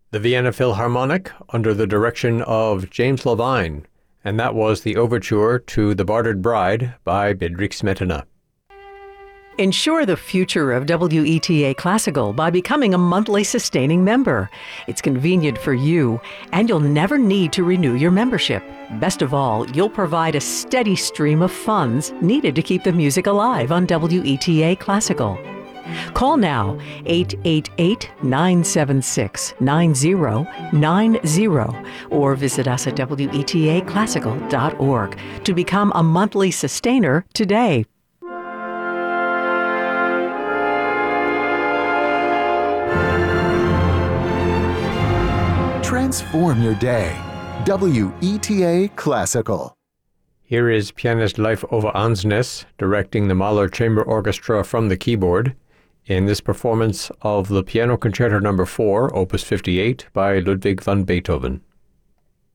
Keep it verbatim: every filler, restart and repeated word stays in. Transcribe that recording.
the Vienna Philharmonic under the direction of James Levine, and that was the overture to The Bartered Bride by Bedřich Smetana. Ensure the future of W E T A Classical by becoming a monthly sustaining member. It's convenient for you, and you'll never need to renew your membership. Best of all, you'll provide a steady stream of funds needed to keep the music alive on W E T A Classical. Call now, eight eight eight, nine seven six, nine zero nine zero, or visit us at W E T A classical dot org to become a monthly sustainer today. Transform your day. W E T A Classical. Here is pianist Leif Ove Ansnes directing the Mahler Chamber Orchestra from the keyboard in this performance of the Piano Concerto Number four, Opus fifty-eight by Ludwig van Beethoven.